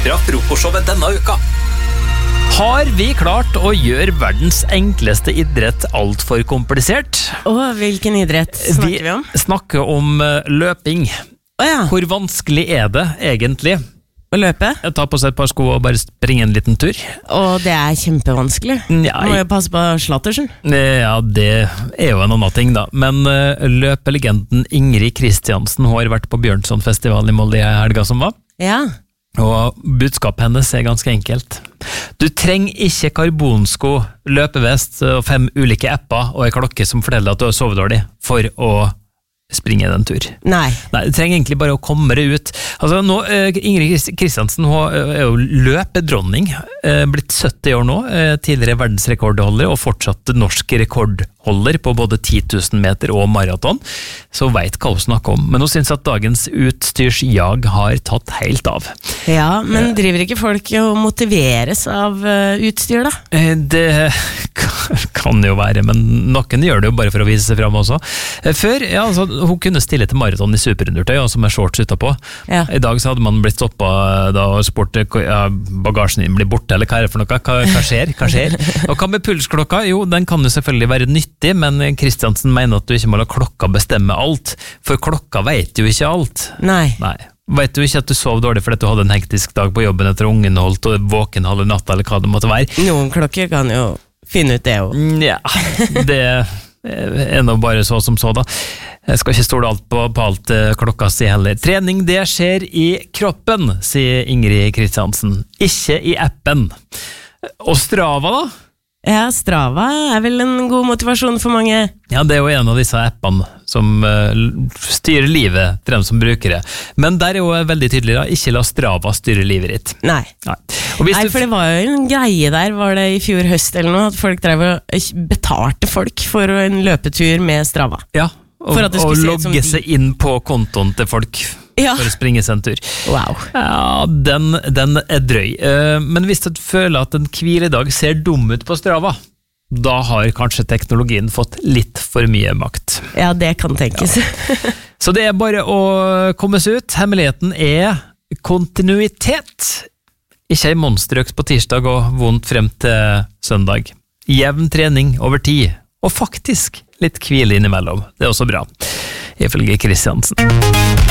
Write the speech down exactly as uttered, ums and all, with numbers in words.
fra frokostshowet denne uka. Har vi klart å gjøre verdens enkleste idrett alt for komplisert? Åh, hvilken idrett snakker vi om? Vi snakker om løping. Åh ja. Hvor vanskelig er det egentlig? Å løpe? Jeg tar på seg et par sko og bare springe en liten tur. Og det er kjempevanskelig. Ja, Må jo passe på slattersen. Ja, det er jo en annen ting da. Men uh, løpelegenden Ingrid Kristiansen har vært på Bjørnsonfestival i Molde i helga som var. Ja. Og budskapet hennes er ganske enkelt. Du trenger ikke karbonsko, løpevest og fem ulike apper og en klokke som forteller at du har sovet dårlig for å springe den tur. Nei. Nei, du trenger egentlig bare å komme deg ut. Altså, nå, Ingrid Kristiansen er jo løpedronning, blitt sytti år nå, tidligere verdensrekordholder og fortsatt norsk rekordholder på både ti tusen meter og maraton, så vet hva hun snakker om. Men hun synes at dagens utstyrsjag har tatt helt av. Ja, men driver ikke folk å motiveres av utstyr da? Det kan jo være, men noen gjør det jo bare for å vise seg frem også. Før, ja, altså, hun kunne stille til maraton i superundertøy, som er shorts utapå. Ja. I dag så hadde man blitt stoppet da og spurt, ja, bagasjen din blir borte, eller hva er det for noe? Hva, hva skjer? Hva skjer? Og hva med pulsklokka? Jo, den kan jo selvfølgelig være nyttig, men Kristiansen mener at du ikke må la klokka bestemme alt, for klokka vet jo ikke alt. Nei. Nei. Vet du ikke at du sov dårlig fordi du hadde en hektisk dag på jobben etter ungen holdt og våken halve natta, eller hva det måtte være? Noen klokker kan jo finne ut det jo. Ja, det er nå bare så som så da. Jeg skal ikke stole alt på, på alt klokka sier heller. Trening, det skjer i kroppen, sier Ingrid Kristiansen. Ikke i appen. Og Strava da? Ja, Strava er vel en god motivasjon for mange. Ja, det er jo en av disse appene som uh, styrer livet til dem som bruker det. Men der er jo veldig tydelig da, ikke la Strava styre livet ditt. Nei. Nei. Nei, for det var jo en greie der, var det i fjor høst eller noe, at folk drev og betalte folk for en løpetur med Strava. Ja, og, og logge seg inn på kontoen til folk. Ja. For å springe seg en tur. Wow. Ja, den, den er drøy. Men hvis du føler at en hviledag ser dum ut på Strava, da har kanskje teknologien fått litt for mye makt. Ja, det kan tenkes. Ja. Så det er bare å komme seg ut. Hemmeligheten er kontinuitet. Ikke en monsterøks på tirsdag og vondt frem til søndag. Jevn trening over tid. Og faktisk litt hvile innimellom. Det er også bra, ifølge Kristiansen.